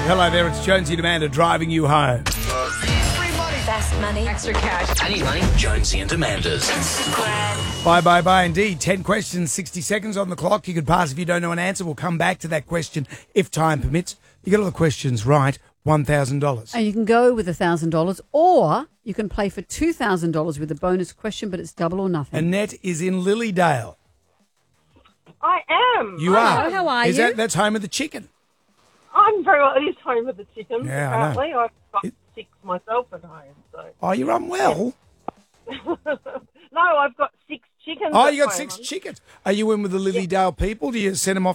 Hello there, it's Jonesy and Amanda driving you home. Fast money. Extra cash. I need money. Jonesy and Amanda's. Bye, indeed. 10 questions, 60 seconds on the clock. You can pass if you don't know an answer. We'll come back to that question if time permits. You get all the questions right, $1,000. And you can go with $1,000 or you can play for $2,000 with a bonus question, but it's double or nothing. Annette is in Lilydale. I am. You are. How are you? That's home of the chicken. I'm very well. It is home of the chickens, Yeah, I know. apparently. I've got 6 myself at home. So. Oh, you're unwell? No, I've got 6 chickens. Oh, at you got home. 6 chickens. Are you in with the Lilydale people? Do you send them off